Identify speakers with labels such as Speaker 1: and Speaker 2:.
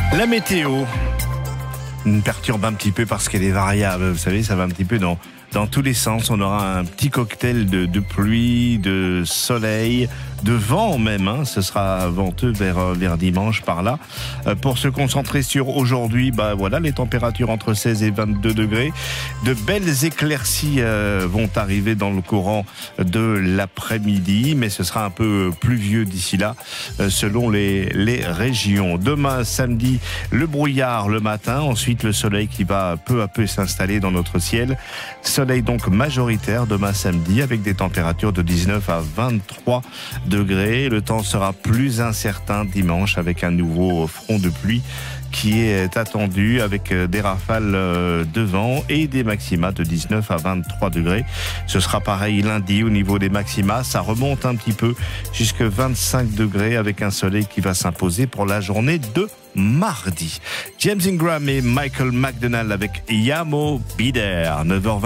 Speaker 1: La météo me perturbe un petit peu parce qu'elle est variable. Vous savez, ça va un petit peu dans tous les sens. On aura un petit cocktail de pluie, de soleil, de vent même. Ce sera venteux vers dimanche par là. Pour se concentrer sur aujourd'hui, voilà, les températures entre 16 et 22 degrés. De belles éclaircies vont arriver dans le courant de l'après-midi, mais ce sera un peu pluvieux d'ici là, selon les régions. Demain, samedi, le brouillard le matin, ensuite le soleil qui va peu à peu s'installer dans notre ciel. Soleil donc majoritaire demain samedi avec des températures de 19 à 23 degrés. Le temps sera plus incertain dimanche avec un nouveau front de pluie qui est attendu avec des rafales de vent et des maxima de 19 à 23 degrés. Ce sera pareil lundi au niveau des maxima. Ça remonte un petit peu jusqu'à 25 degrés avec un soleil qui va s'imposer pour la journée de mardi. James Ingram et Michael McDonald avec Yamo Be There, 9h20.